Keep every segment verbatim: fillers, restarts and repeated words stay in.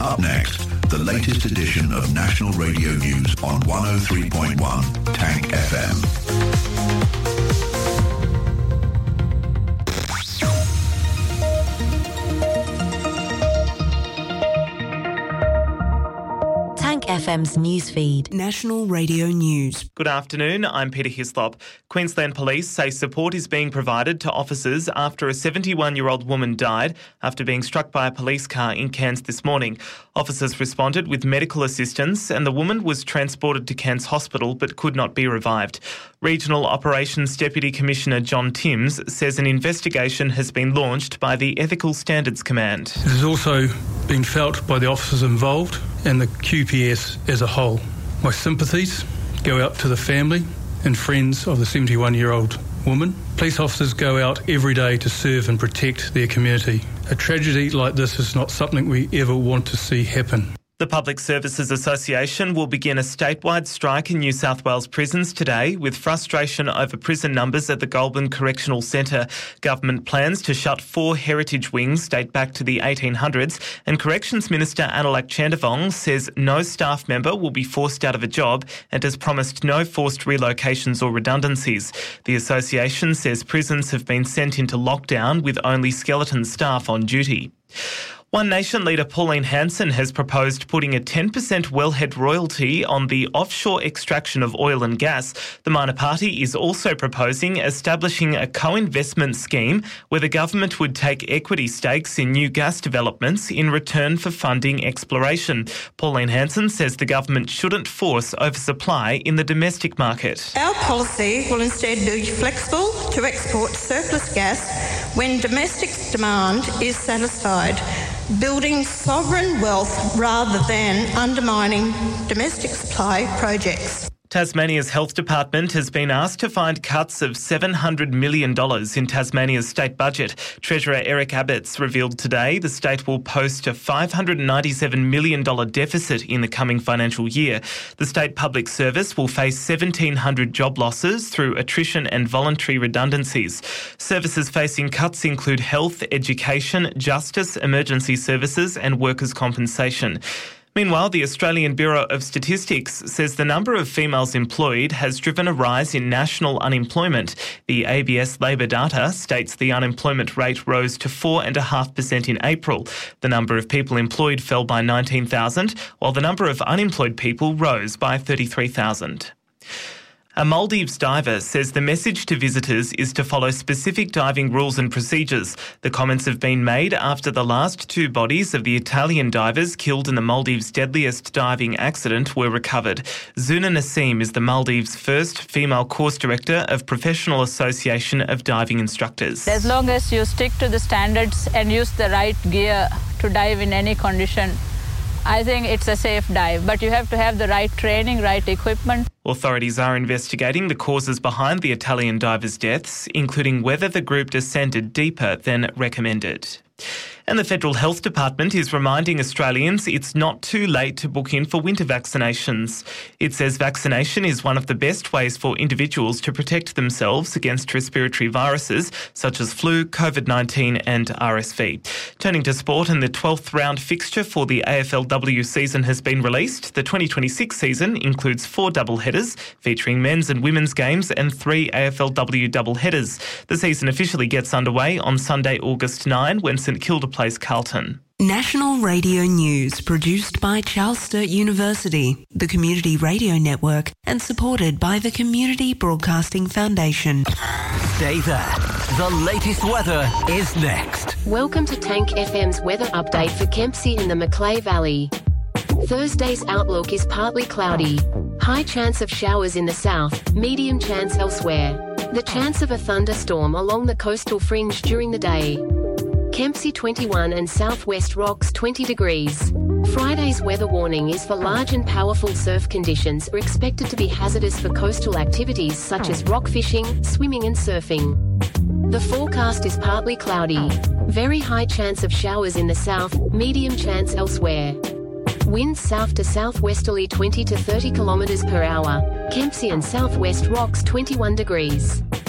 Up next, the latest edition of National Radio News on one oh three point one Tank F M. F M's newsfeed. National Radio News. Good afternoon, I'm Peter Hislop. Queensland Police say support is being provided to officers after a seventy-one-year-old woman died after being struck by a police car in Cairns this morning. Officers responded with medical assistance and the woman was transported to Cairns Hospital but could not be revived. Regional Operations Deputy Commissioner John Timms says an investigation has been launched by the Ethical Standards Command. It has also been felt by the officers involved and the Q P S as a whole. My sympathies go out to the family and friends of the seventy-one-year-old woman. Police officers go out every day to serve and protect their community. A tragedy like this is not something we ever want to see happen. The Public Services Association will begin a statewide strike in New South Wales prisons today with frustration over prison numbers at the Goulburn Correctional Centre. Government plans to shut four heritage wings date back to the eighteen hundreds and Corrections Minister Analak Chandavong says no staff member will be forced out of a job and has promised no forced relocations or redundancies. The association says prisons have been sent into lockdown with only skeleton staff on duty. One Nation leader Pauline Hanson has proposed putting a ten percent wellhead royalty on the offshore extraction of oil and gas. The minor party is also proposing establishing a co-investment scheme where the government would take equity stakes in new gas developments in return for funding exploration. Pauline Hanson says the government shouldn't force oversupply in the domestic market. Our policy will instead be flexible to export surplus gas when domestic demand is satisfied, building sovereign wealth rather than undermining domestic supply projects. Tasmania's Health Department has been asked to find cuts of seven hundred million dollars in Tasmania's state budget. Treasurer Eric Abetz revealed today the state will post a five hundred ninety-seven million dollars deficit in the coming financial year. The state public service will face seventeen hundred job losses through attrition and voluntary redundancies. Services facing cuts include health, education, justice, emergency services and workers' compensation. Meanwhile, the Australian Bureau of Statistics says the number of females employed has driven a rise in national unemployment. The A B S Labor data states the unemployment rate rose to four point five percent in April. The number of people employed fell by nineteen thousand, while the number of unemployed people rose by thirty-three thousand. A Maldives diver says the message to visitors is to follow specific diving rules and procedures. The comments have been made after the last two bodies of the Italian divers killed in the Maldives' deadliest diving accident were recovered. Zuna Nassim is the Maldives' first female course director of Professional Association of Diving Instructors. As long as you stick to the standards and use the right gear to dive in any condition, I think it's a safe dive, but you have to have the right training, right equipment. Authorities are investigating the causes behind the Italian divers' deaths, including whether the group descended deeper than recommended. And the Federal Health Department is reminding Australians it's not too late to book in for winter vaccinations. It says vaccination is one of the best ways for individuals to protect themselves against respiratory viruses such as flu, COVID nineteen and R S V. Turning to sport, and the twelfth round fixture for the A F L W season has been released. The twenty twenty-six season includes four doubleheaders featuring men's and women's games and three A F L W doubleheaders. The season officially gets underway on Sunday, August ninth, when St Kilda plays Carlton. National Radio News, produced by Charles Sturt University, the Community Radio Network, and supported by the Community Broadcasting Foundation. Stay there. The latest weather is next. Welcome to Tank F M's weather update for Kempsey in the Macleay Valley. Thursday's outlook is partly cloudy. High chance of showers in the south, medium chance elsewhere. The chance of a thunderstorm along the coastal fringe during the day. Kempsey twenty-one and Southwest Rocks twenty degrees. Friday's weather warning is for large and powerful surf conditions are expected to be hazardous for coastal activities such as rock fishing, swimming and surfing. The forecast is partly cloudy. Very high chance of showers in the south, medium chance elsewhere. Winds south to southwesterly twenty to thirty kilometers per hour. Kempsey and Southwest Rocks twenty-one degrees.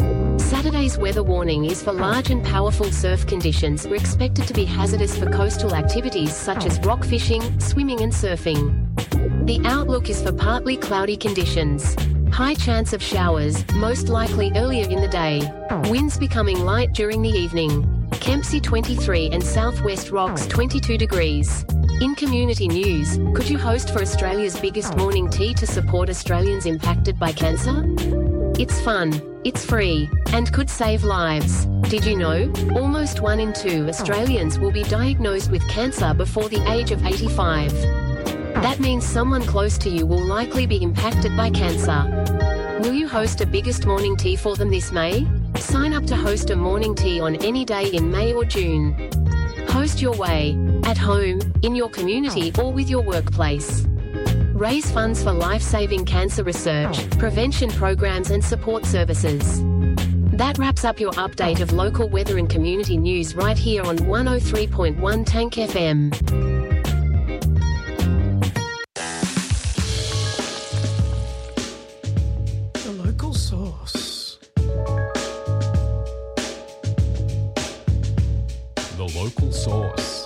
Saturday's weather warning is for large and powerful surf conditions are expected to be hazardous for coastal activities such as rock fishing, swimming and surfing. The outlook is for partly cloudy conditions. High chance of showers, most likely earlier in the day. Winds becoming light during the evening. Kempsey twenty-three and Southwest Rocks twenty-two degrees. In community news, could you host for Australia's biggest morning tea to support Australians impacted by cancer? It's fun, it's free, and could save lives. Did you know? Almost one in two Australians will be diagnosed with cancer before the age of eighty-five. That means someone close to you will likely be impacted by cancer. Will you host a biggest morning tea for them this May? Sign up to host a morning tea on any day in May or June. Host your way, at home, in your community or with your workplace. Raise funds for life-saving cancer research, prevention programs and support services. That wraps up your update of local weather and community news right here on one oh three point one Tank F M. The local source. The local source.